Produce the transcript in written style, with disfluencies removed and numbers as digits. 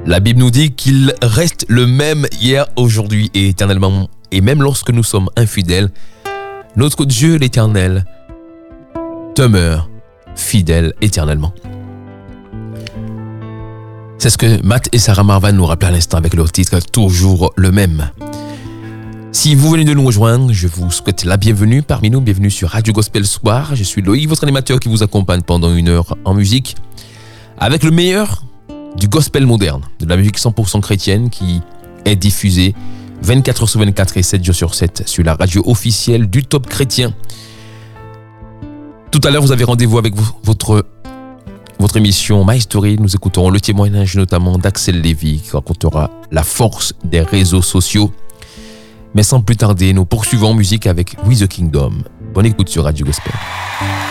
La Bible nous dit qu'il reste le même hier, aujourd'hui et éternellement. Et même lorsque nous sommes infidèles, notre Dieu l'Éternel demeure fidèle éternellement. C'est ce que Matt et Sarah Marvan nous rappellent à l'instant avec leur titre « Toujours le même ». Si vous venez de nous rejoindre, je vous souhaite la bienvenue parmi nous. Bienvenue sur Radio Gospel Soir. Je suis Loïc, votre animateur qui vous accompagne pendant 1 heure en musique avec le meilleur du gospel moderne, de la musique 100% chrétienne qui est diffusée 24 heures sur 24 et 7 jours sur 7 sur la radio officielle du Top Chrétien. Tout à l'heure, vous avez rendez-vous avec votre émission My Story. Nous écouterons le témoignage notamment d'Axel Lévy qui racontera la force des réseaux sociaux. Mais sans plus tarder, nous poursuivons en musique avec We the Kingdom. Bonne écoute sur Radio Gospel.